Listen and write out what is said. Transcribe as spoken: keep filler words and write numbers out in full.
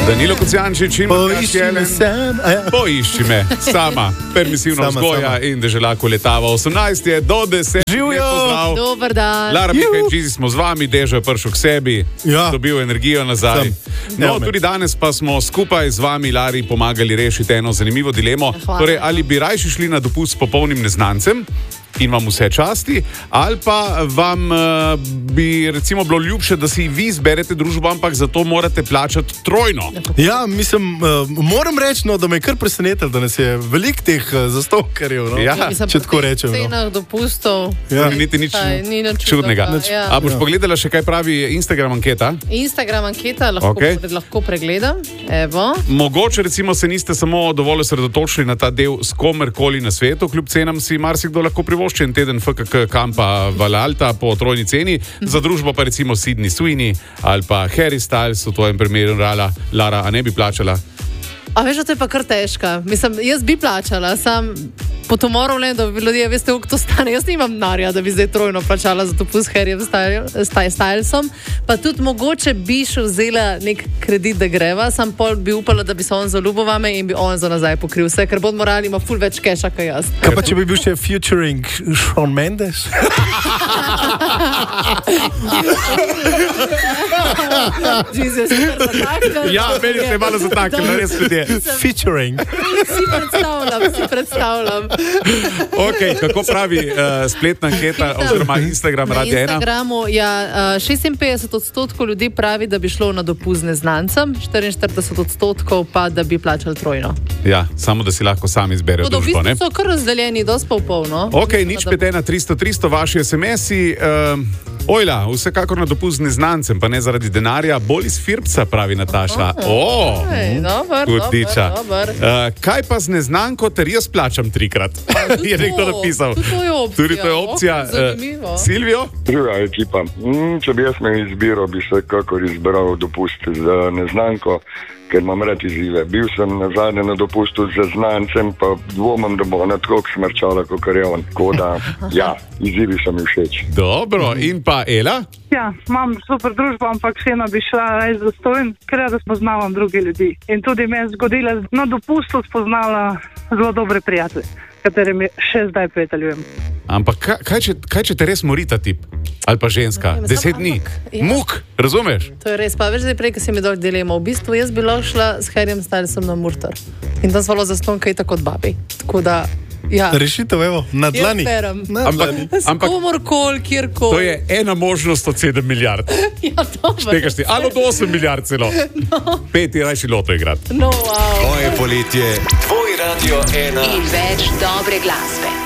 Danilo Kocijančič in Poišči me sam. Poišči me sama. Permisivna Sama, vzgoja sama. in deželako letava. osemnajst je do deset. Živijo! Dober dan. Lara Pika in Čizi smo z vami, Dežo je prišel k sebi, Ja. dobil energijo nazaj. Sem. No, Evo me. tudi danes pa smo skupaj z vami, Lari, pomagali rešiti eno zanimivo dilemo. Hvala. Torej, ali bi rajši šli na dopust s popolnim neznancem in vam vse časti, ali pa vam uh, bi recimo bilo ljubše, da si vi izberete družbo, ampak za to morate plačati trojno. Ja, mislim, uh, moram reči, no, da me je kar presenetilo, da nas je veliko teh uh, zastovkarjev. No? Ja. Mislim, če po tako teh rečem, no. cenah dopustov. Ja. Ni niti nič Saj, ni nič čudnega. čudnega, ja. A boš Ja. pogledala še, kaj pravi Instagram anketa? Instagram anketa lahko, Okej. okay. lahko pregledam. Evo. Mogoče recimo se niste samo dovolj osredotočili na ta del s komerkoli na svetu, kljub cenam si marsikdo lahko privošči en teden F K K kampa Valalta po trojni ceni, za družbo pa recimo Sydney Sweeney ali pa Harry Styles, v tvojem primeru Lara, Lara, a ne bi plačala? A veš, da to je pa kar težka. Mislim, jaz bi plačala, sam po Tomorrowlandu, da bi ljudje, veste, koliko to stane. Jaz nimam denarja, da bi zdaj trojno plačala za to plus Harryjem Stylesom. Pa tudi mogoče bi še vzela nek kredit, da greva, sam pol bi upala, da bi se on zaljubil vame in bi on za nazaj pokril vse, ker bod morali ima ful več keša, kaj jaz. Kaj pa če bi bil še featuring Shawn Mendes? Jesus, Ja, meni se je malo zataknilo, res ljudje. Featuring. Si predstavljam, si predstavljam. Ok, kako pravi uh, spletna anketa oziroma Instagram Na Radio ena? Instagramu ja, uh, šestinpetdeset odstotkov ljudi pravi, da bi šlo na dopust z neznancem, štiriinštirideset odstotkov pa, da bi plačali trojno. Ja, samo da si lahko sami izberejo Toda v družbo, ne? bistvu so kar razdeljeni, dosti pol pol, no? Ok, nič pet ena tristo tristo, vaši es em esi. Uh, ojla, vsekakor na dopust z neznancem, pa ne zaradi denarja, bolj iz Firbca, pravi Nataša. Oh, Ej, dober, hudiča. dober, dober. Uh, kaj pa z neznanko, ter jaz plačam trikrat? Je nekdo napisal. Tudi to je opcija. Tudi to je opcija. Ok, zanimivo. Uh, Silvio? Druga ekipa. Mm, če bi jaz imel izbiro, bi se kakor izbral dopust za neznanko, ker imam rad izzive. Bil sem na zadnje na dopustu z znancem, pa dvomam, da bo ona tako smrčala, kot je on. Tako da, ja, izzivi so mi všeč. Dobro, in pa Ela? Ja, imam super družbo, ampak vseeno bi šla res zastojn, ker da spoznavam druge ljudi. In tudi me je zgodila na dopustu spoznala zelo dobre prijatelje, katerim še zdaj prijateljujem. Ampak kaj, kaj, če, kaj če te res mori ta tip? Ali pa ženska? Ne vem, Deset samo- dni. ampak- ja. Muk, razumeš? To je res, pa veš, zdaj prej, ko si mi dol dilema. V bistvu jaz bi lahko šla s Harryjem Stylesom na Murter. In tam zvalo za ston, kaj tako od babi. Tako da, ja. Rešitev, evo, na Jaz dlani. berem. Na Ampak, dlani. S ampak komorkoli, kjerkoli. to je ena možnost od sedem milijard. Ja, dobro. Tekaš ti, ali od osem milijard celo. No. Pet je rajši loto igrati. No, wow. Tvoje poletje, tvoj Radio ena. In več dobre glasbe.